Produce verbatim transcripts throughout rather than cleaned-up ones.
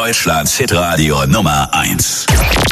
Deutschlands Hitradio Nummer eins.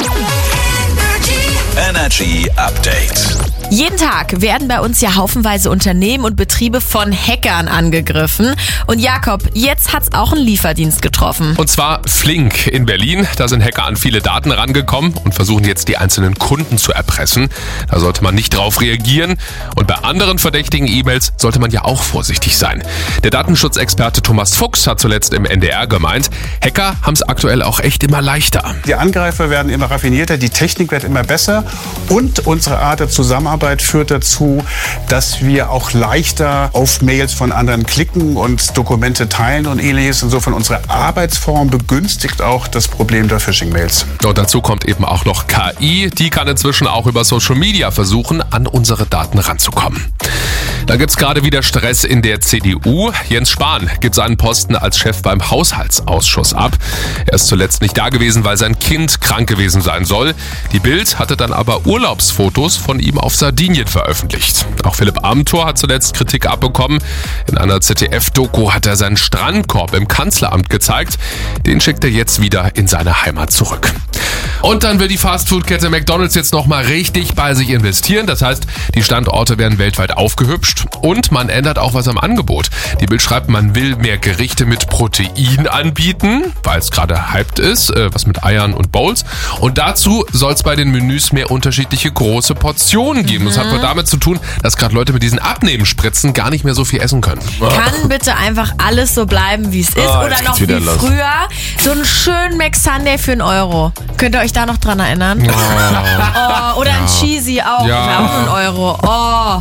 Energy Update. Jeden Tag werden bei uns ja haufenweise Unternehmen und Betriebe von Hackern angegriffen. Und Jakob, jetzt hat's auch einen Lieferdienst getroffen. Und zwar Flink in Berlin. Da sind Hacker an viele Daten rangekommen und versuchen jetzt die einzelnen Kunden zu erpressen. Da sollte man nicht drauf reagieren. Und bei anderen verdächtigen E-Mails sollte man ja auch vorsichtig sein. Der Datenschutzexperte Thomas Fuchs hat zuletzt im N D R gemeint, Hacker haben es aktuell auch echt immer leichter. Die Angreifer werden immer raffinierter, die Technik wird immer besser und unsere Art der Zusammenarbeit führt dazu, dass wir auch leichter auf Mails von anderen klicken und Dokumente teilen und ähnliches. Insofern unsere Arbeitsform begünstigt auch das Problem der Phishing-Mails. Und dazu kommt eben auch noch K I. Die kann inzwischen auch über Social Media versuchen, an unsere Daten ranzukommen. Da gibt's gerade wieder Stress in der C D U. Jens Spahn gibt seinen Posten als Chef beim Haushaltsausschuss ab. Er ist zuletzt nicht da gewesen, weil sein Kind krank gewesen sein soll. Die Bild hatte dann aber Urlaubsfotos von ihm auf Sardinien veröffentlicht. Auch Philipp Amthor hat zuletzt Kritik abbekommen. In einer Z D F-Doku hat er seinen Strandkorb im Kanzleramt gezeigt. Den schickt er jetzt wieder in seine Heimat zurück. Und dann will die Fastfood-Kette McDonald's jetzt nochmal richtig bei sich investieren. Das heißt, die Standorte werden weltweit aufgehübscht und man ändert auch was am Angebot. Die Bild schreibt, man will mehr Gerichte mit Protein anbieten, weil es gerade hyped ist, äh, was mit Eiern und Bowls. Und dazu soll es bei den Menüs mehr unterschiedliche große Portionen geben. Mhm. Das hat wohl damit zu tun, dass gerade Leute mit diesen Abnehmenspritzen gar nicht mehr so viel essen können. Kann bitte einfach alles so bleiben, wie es ist? Oh, oder noch wie los. früher? So einen schönen McSunday für einen Euro. Könnt ihr euch da noch dran erinnern? Oh. Oh, oder ja. ein Cheesy auch. Ja. Für auch einen Euro. Oh.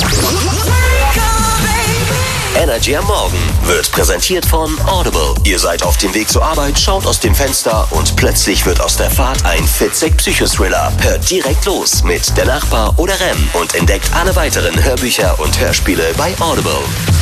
Energy am Morgen wird präsentiert von Audible. Ihr seid auf dem Weg zur Arbeit, schaut aus dem Fenster und plötzlich wird aus der Fahrt ein Fitzek-Psychothriller. Hört direkt los mit Der Nachbar oder Rem und entdeckt alle weiteren Hörbücher und Hörspiele bei Audible.